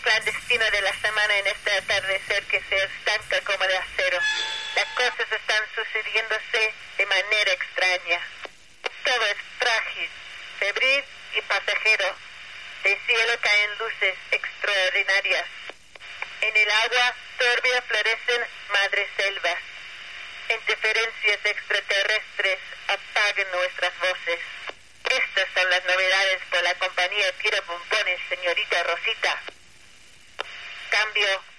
clandestino de la semana en este atardecer que se estanca como de acero. Las cosas están sucediéndose de manera extraña. Todo es frágil, febril y pasajero. Del cielo caen luces extraordinarias. En el agua turbia florecen madres selvas. Interferencias extraterrestres apagan nuestras voces. Estas son las novedades por la compañía Tira Bombones, señorita Rosita. Cambio